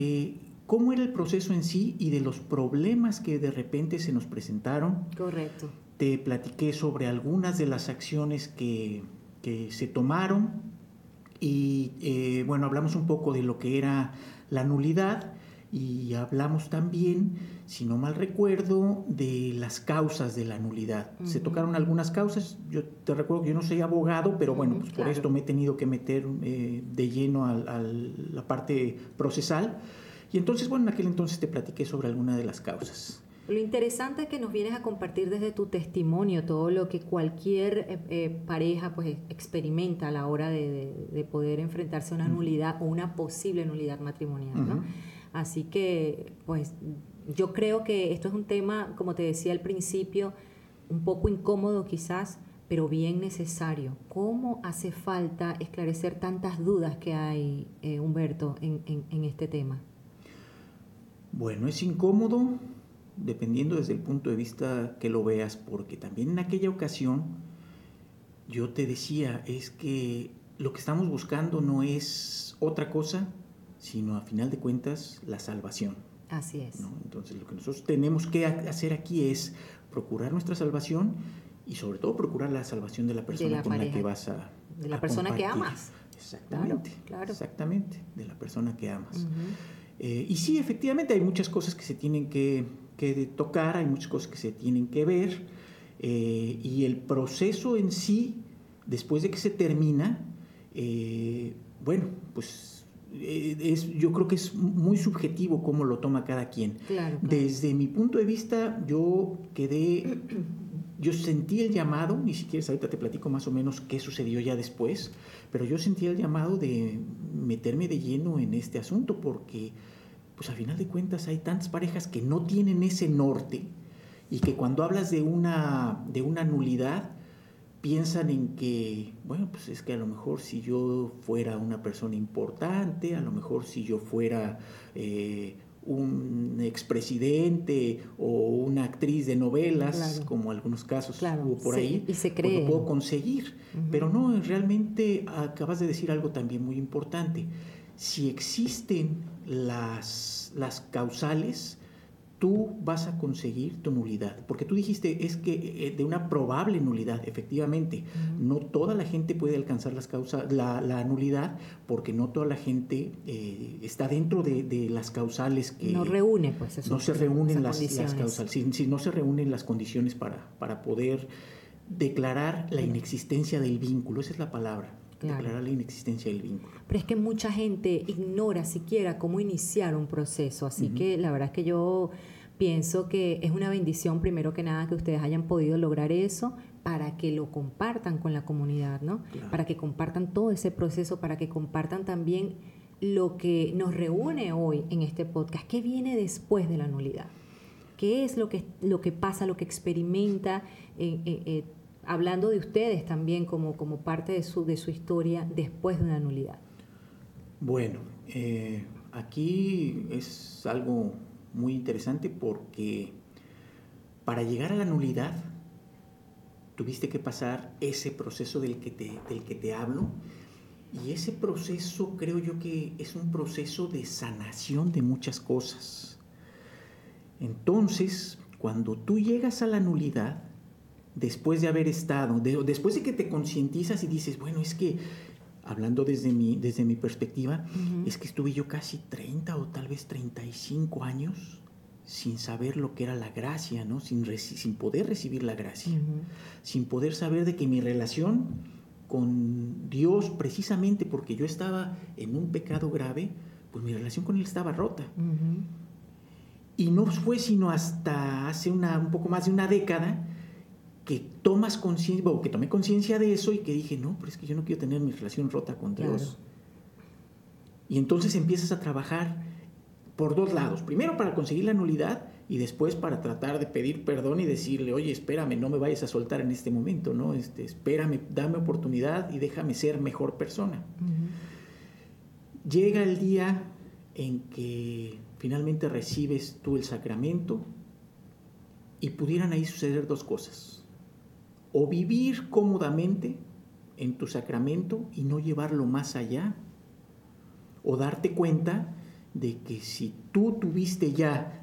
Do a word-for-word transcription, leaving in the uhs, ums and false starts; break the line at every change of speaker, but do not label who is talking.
Eh, ¿Cómo era el proceso en sí y de los problemas que de repente se nos presentaron?
Correcto.
Te platiqué sobre algunas de las acciones que, que se tomaron y eh, bueno, hablamos un poco de lo que era la nulidad y hablamos también, si no mal recuerdo, de las causas de la nulidad. Uh-huh. Se tocaron algunas causas. Yo te recuerdo que yo no soy abogado, pero bueno, pues uh-huh, por claro. esto me he tenido que meter eh, de lleno a, a la parte procesal. Y entonces, bueno, en aquel entonces te platiqué sobre alguna de las causas.
Lo interesante es que nos vienes a compartir desde tu testimonio todo lo que cualquier eh, eh, pareja pues experimenta a la hora de, de, de poder enfrentarse a una uh-huh. nulidad o una posible nulidad matrimonial, uh-huh. ¿no? Así que, pues, yo creo que esto es un tema, como te decía al principio, un poco incómodo quizás, pero bien necesario. ¿Cómo hace falta esclarecer tantas dudas que hay, eh, Humberto, en, en, en este tema?
Bueno, es incómodo dependiendo desde el punto de vista que lo veas, porque también en aquella ocasión yo te decía, es que lo que estamos buscando no es otra cosa, sino a final de cuentas la salvación.
Así es.
¿No? Entonces lo que nosotros tenemos que hacer aquí es procurar nuestra salvación y sobre todo procurar la salvación de la persona
de la
con
pareja,
la que vas a
De la
a
persona
compartir.
que amas.
Exactamente,
claro, claro.
exactamente, de la persona que amas.
Uh-huh.
Eh, y sí, efectivamente hay muchas cosas que se tienen que, que tocar, hay muchas cosas que se tienen que ver, eh, y el proceso en sí, después de que se termina, eh, bueno, pues eh, es, yo creo que es muy subjetivo cómo lo toma cada quien.
Claro, claro.
Desde mi punto de vista, yo quedé, yo sentí el llamado, ni siquiera ahorita te platico más o menos qué sucedió ya después, pero yo sentí el llamado de meterme de lleno en este asunto porque pues a final de cuentas hay tantas parejas que no tienen ese norte y que cuando hablas de una, de una nulidad piensan en que, bueno, pues es que a lo mejor si yo fuera una persona importante, a lo mejor si yo fuera eh, un expresidente o una actriz de novelas, claro. como algunos casos
claro,
hubo por
sí,
ahí,
y se cree.
pues lo puedo conseguir. Uh-huh. Pero no, realmente acabas de decir algo también muy importante. Si existen las, las causales, tú vas a conseguir tu nulidad. Porque tú dijiste, es que eh, de una probable nulidad, efectivamente. Uh-huh. No toda la gente puede alcanzar las causas, la, la nulidad, porque no toda la gente eh, está dentro de, de las causales que...
No reúne, pues, eso.
No se reúnen las, las causales, si, si no se reúnen las condiciones para, para poder declarar la inexistencia del vínculo. Esa es la palabra. Claro. Declarar la inexistencia del vínculo.
Pero es que mucha gente ignora siquiera cómo iniciar un proceso, así uh-huh. que la verdad es que yo pienso que es una bendición primero que nada que ustedes hayan podido lograr eso para que lo compartan con la comunidad, ¿no?
Claro.
Para que compartan todo ese proceso, para que compartan también lo que nos reúne hoy en este podcast. ¿Qué viene después de la nulidad? ¿Qué es lo que, lo que pasa, lo que experimenta eh, eh, eh, hablando de ustedes también como, como parte de su, de su historia después de una nulidad?
Bueno, eh, aquí es algo muy interesante porque para llegar a la nulidad tuviste que pasar ese proceso del que te, del que te hablo, y ese proceso creo yo que es un proceso de sanación de muchas cosas. Entonces, cuando tú llegas a la nulidad, después de haber estado, de, después de que te concientizas y dices, bueno, es que, hablando desde mi, desde mi perspectiva, uh-huh. es que estuve yo casi treinta o tal vez treinta y cinco años sin saber lo que era la gracia, ¿no? Sin, reci- sin poder recibir la gracia, uh-huh. sin poder saber de que mi relación con Dios, precisamente porque yo estaba en un pecado grave, pues mi relación con Él estaba rota.
Uh-huh.
Y no fue sino hasta hace una, un poco más de una década que tomas conciencia, o que tomé conciencia de eso y que dije, no, pero es que yo no quiero tener mi relación rota con Dios. Claro. Y entonces empiezas a trabajar por dos lados. Primero para conseguir la nulidad y después para tratar de pedir perdón y decirle, oye, espérame, no me vayas a soltar en este momento, ¿no? Este, espérame, dame oportunidad y déjame ser mejor persona. Uh-huh. Llega el día en que finalmente recibes tú el sacramento y pudieran ahí suceder dos cosas. O vivir cómodamente en tu sacramento y no llevarlo más allá, o darte cuenta de que si tú tuviste ya